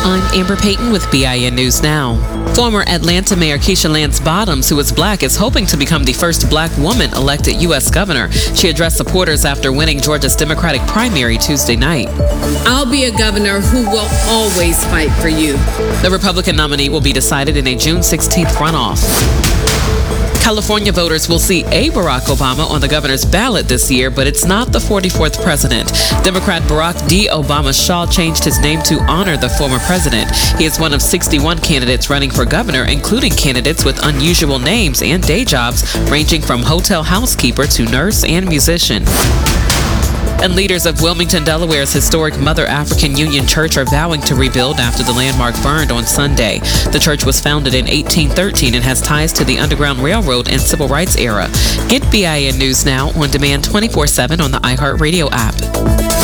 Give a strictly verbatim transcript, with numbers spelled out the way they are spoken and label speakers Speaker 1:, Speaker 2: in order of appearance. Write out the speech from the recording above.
Speaker 1: I'm Amber Payton with B I N News Now. Former Atlanta Mayor Keisha Lance Bottoms, who is black, is hoping to become the first black woman elected U S governor. She addressed supporters after winning Georgia's Democratic primary Tuesday night.
Speaker 2: I'll be a governor who will always fight for you.
Speaker 1: The Republican nominee will be decided in a June sixteenth runoff. California voters will see a Barack Obama on the governor's ballot this year, but it's not the forty-fourth president. Democrat Barack D. Obama Shaw changed his name to honor the former president. He is one of sixty-one candidates running for governor, including candidates with unusual names and day jobs ranging from hotel housekeeper to nurse and musician. And leaders of Wilmington, Delaware's historic Mother African Union Church are vowing to rebuild after the landmark burned on Sunday. The church was founded in eighteen thirteen and has ties to the Underground Railroad and Civil Rights era. Get B I N News Now on demand twenty-four seven on the iHeartRadio app.